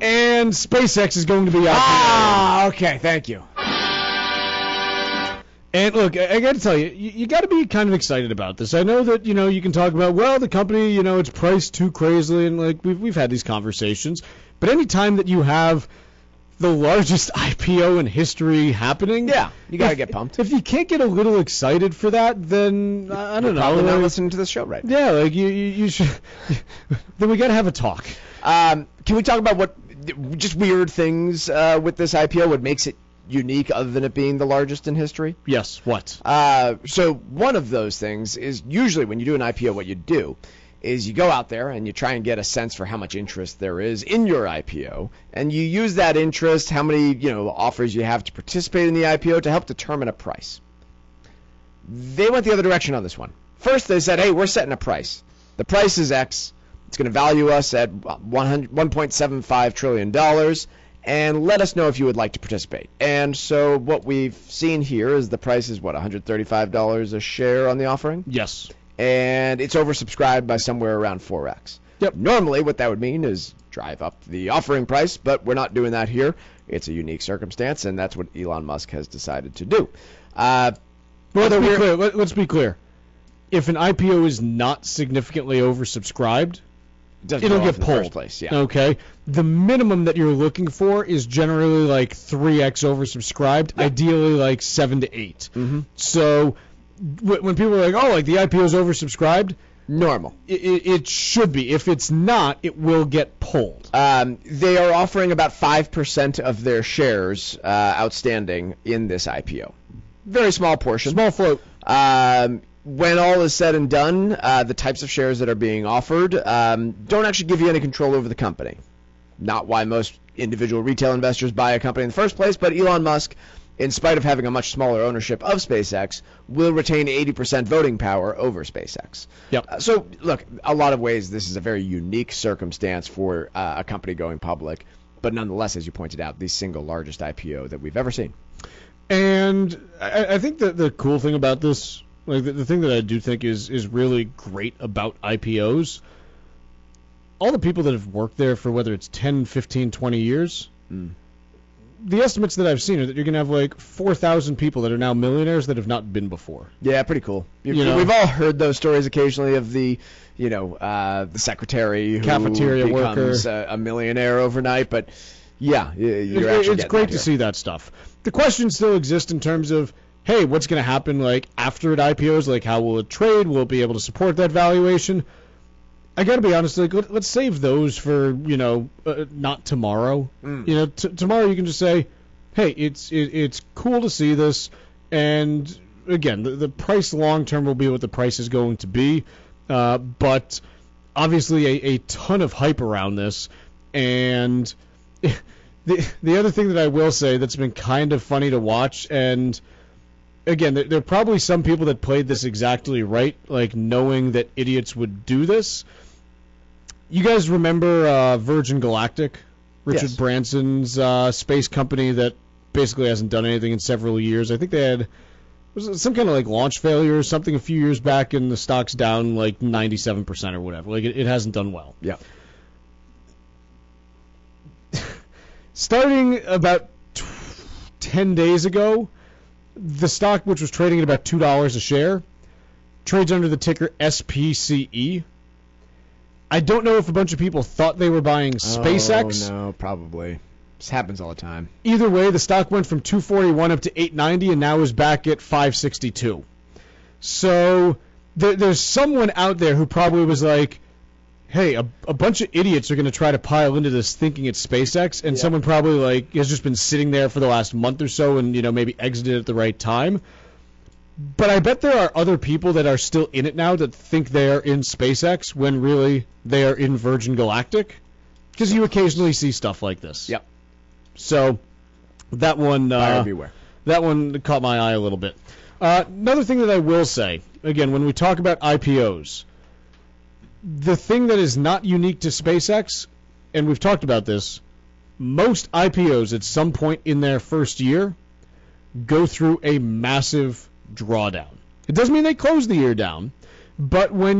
And SpaceX is going to be out. Okay, thank you. And look, I got to tell you, you got to be kind of excited about this. I know that, you can talk about, well, the company, it's priced too crazily, and like we've had these conversations. But any time that you have the largest IPO in history happening, yeah, you got to get pumped. If you can't get a little excited for that, then I don't know. Probably not listening to this show right now. Yeah, like you should. Then we got to have a talk. Can we talk about what just weird things with this IPO? What makes it unique other than it being the largest in history? Yes, what? So one of those things is usually when you do an IPO, what you do is you go out there and you try and get a sense for how much interest there is in your IPO, and you use that interest, how many offers you have to participate in the IPO to help determine a price. They went the other direction on this one. First, they said, hey, we're setting a price. The price is X. It's going to value us at $1.75 trillion. And let us know if you would like to participate. And so what we've seen here is the price is, $135 a share on the offering? Yes. And it's oversubscribed by somewhere around 4x. Yep. Normally what that would mean is drive up the offering price, but we're not doing that here. It's a unique circumstance, and that's what Elon Musk has decided to do. Let's be clear. If an IPO is not significantly oversubscribed, it'll get pulled. Place, yeah. Okay. The minimum that you're looking for is generally like 3x oversubscribed, ideally like 7 to 8. Mm-hmm. So when people are like, oh, like the IPO is oversubscribed, normal. It should be. If it's not, it will get pulled. They are offering about 5% of their shares outstanding in this IPO. Very small portion. Small float. When all is said and done, the types of shares that are being offered don't actually give you any control over the company. Not why most individual retail investors buy a company in the first place, but Elon Musk, in spite of having a much smaller ownership of SpaceX, will retain 80% voting power over SpaceX. Yep. So, look, a lot of ways this is a very unique circumstance for a company going public, but nonetheless, as you pointed out, the single largest IPO that we've ever seen. And I think that the cool thing about this, like the thing that I do think is really great about IPOs, all the people that have worked there for whether it's 10, 15, 20 years, the estimates that I've seen are that you're going to have like 4,000 people that are now millionaires that have not been before. Yeah, pretty cool. We've all heard those stories occasionally of the secretary who cafeteria becomes worker, a millionaire overnight, but yeah, it's great to see that stuff. The question still exists in terms of, hey, what's going to happen like after it IPOs? Like, how will it trade? Will it be able to support that valuation? I got to be honest. Like, let's save those for not tomorrow. Tomorrow you can just say, hey, it's cool to see this, and again, the price long term will be what the price is going to be, but obviously a ton of hype around this, and. The other thing that I will say that's been kind of funny to watch, and again, there are probably some people that played this exactly right, like knowing that idiots would do this. You guys remember Virgin Galactic? Richard Branson's space company that basically hasn't done anything in several years. I think they had some kind of like launch failure or something a few years back, and the stock's down like 97% or whatever. Like it hasn't done well. Yeah. Starting about 10 days ago, the stock, which was trading at about $2 a share, trades under the ticker SPCE. I don't know if a bunch of people thought they were buying SpaceX. Oh, no, probably. This happens all the time. Either way, the stock went from $241 up to $890 and now is back at $562. So there's someone out there who probably was like, hey, a bunch of idiots are going to try to pile into this thinking it's SpaceX, and someone probably like has just been sitting there for the last month or so and maybe exited at the right time. But I bet there are other people that are still in it now that think they're in SpaceX when really they are in Virgin Galactic, because you occasionally see stuff like this. Yep. So that one everywhere. That one caught my eye a little bit. Another thing that I will say, again, when we talk about IPOs, the thing that is not unique to SpaceX, and we've talked about this, most IPOs at some point in their first year go through a massive drawdown. It doesn't mean they close the year down, but when